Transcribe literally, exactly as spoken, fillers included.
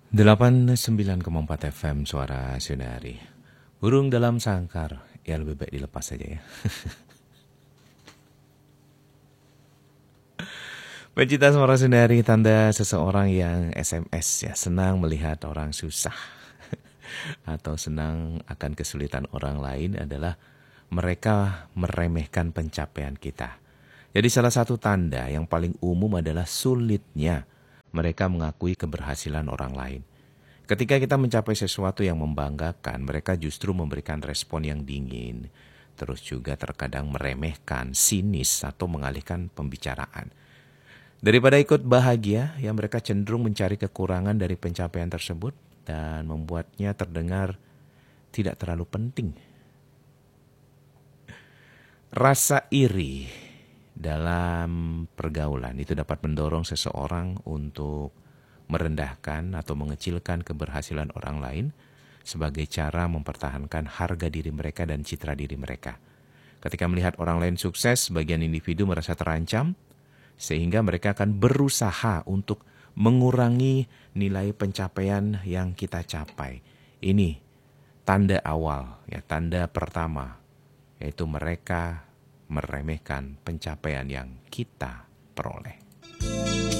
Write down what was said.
delapan puluh sembilan koma empat F M Suara Sunari. Burung dalam sangkar, ya lebih baik dilepas saja ya. Pecinta Suara Sunari, tanda seseorang yang S M S ya, senang melihat orang susah atau senang akan kesulitan orang lain adalah mereka meremehkan pencapaian kita. Jadi salah satu tanda yang paling umum adalah sulitnya mereka mengakui keberhasilan orang lain. Ketika kita mencapai sesuatu yang membanggakan, mereka justru memberikan respon yang dingin, terus juga terkadang meremehkan, sinis, atau mengalihkan pembicaraan. Daripada ikut bahagia, ya mereka cenderung mencari kekurangan dari pencapaian tersebut dan membuatnya terdengar tidak terlalu penting. Rasa iri dalam pergaulan itu dapat mendorong seseorang untuk merendahkan atau mengecilkan keberhasilan orang lain sebagai cara mempertahankan harga diri mereka dan citra diri mereka. Ketika melihat orang lain sukses, sebagian individu merasa terancam sehingga mereka akan berusaha untuk mengurangi nilai pencapaian yang kita capai. Ini tanda awal, ya, tanda pertama, yaitu mereka meremehkan pencapaian yang kita peroleh.